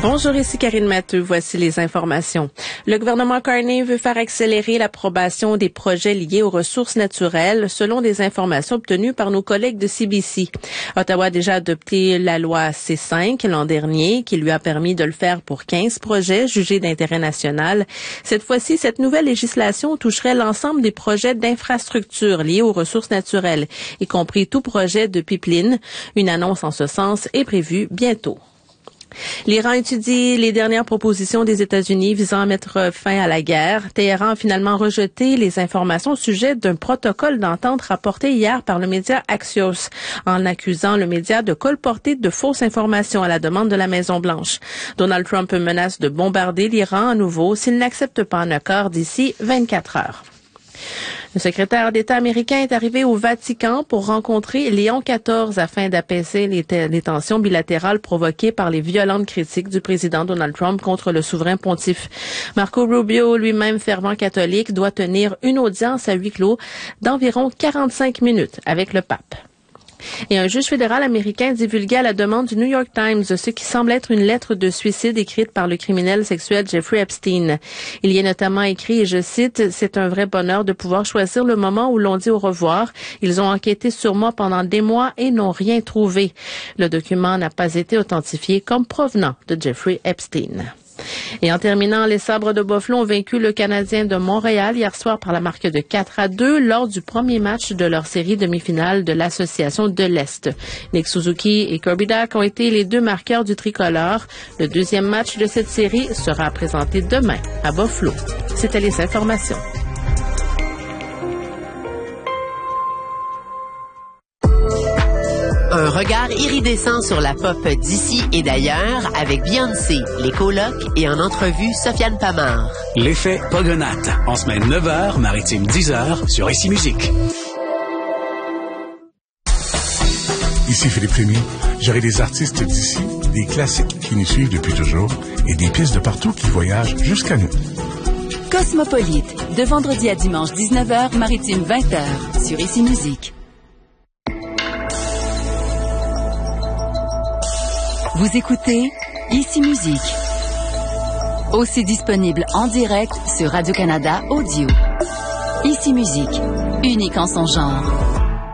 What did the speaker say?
Bonjour, ici Karine Matteux. Voici les informations. Le gouvernement Carney veut faire accélérer l'approbation des projets liés aux ressources naturelles, selon des informations obtenues par nos collègues de CBC. Ottawa a déjà adopté la loi C5 l'an dernier, qui lui a permis de le faire pour 15 projets jugés d'intérêt national. Cette fois-ci, cette nouvelle législation toucherait l'ensemble des projets d'infrastructures liés aux ressources naturelles, y compris tout projet de pipeline. Une annonce en ce sens est prévue bientôt. L'Iran étudie les dernières propositions des États-Unis visant à mettre fin à la guerre. Téhéran a finalement rejeté les informations au sujet d'un protocole d'entente rapporté hier par le média Axios, en accusant le média de colporter de fausses informations à la demande de la Maison-Blanche. Donald Trump menace de bombarder l'Iran à nouveau s'il n'accepte pas un accord d'ici 24 heures. Le secrétaire d'État américain est arrivé au Vatican pour rencontrer Léon XIV afin d'apaiser les tensions bilatérales provoquées par les violentes critiques du président Donald Trump contre le souverain pontife. Marco Rubio, lui-même fervent catholique, doit tenir une audience à huis clos d'environ 45 minutes avec le pape. Et un juge fédéral américain divulguait à la demande du New York Times ce qui semble être une lettre de suicide écrite par le criminel sexuel Jeffrey Epstein. Il y est notamment écrit, et je cite, « C'est un vrai bonheur de pouvoir choisir le moment où l'on dit au revoir. Ils ont enquêté sur moi pendant des mois et n'ont rien trouvé. » Le document n'a pas été authentifié comme provenant de Jeffrey Epstein. Et en terminant, les Sabres de Buffalo ont vaincu le Canadien de Montréal hier soir par la marque de 4-2 lors du premier match de leur série demi-finale de l'Association de l'Est. Nick Suzuki et Kirby Dach ont été les deux marqueurs du tricolore. Le deuxième match de cette série sera présenté demain à Buffalo. C'était les informations. Un regard iridescent sur la pop d'ici et d'ailleurs avec Beyoncé, les colocs et en entrevue Sofiane Pamard. L'effet Pogonate, en semaine 9h, maritime 10h sur Ici Musique. Ici Philippe Rémy. J'aurai des artistes d'ici, des classiques qui nous suivent depuis toujours et des pièces de partout qui voyagent jusqu'à nous. Cosmopolite, de vendredi à dimanche 19h, maritime 20h sur Ici Musique. Vous écoutez Ici Musique. Aussi disponible en direct sur Radio-Canada Audio. Ici Musique, unique en son genre.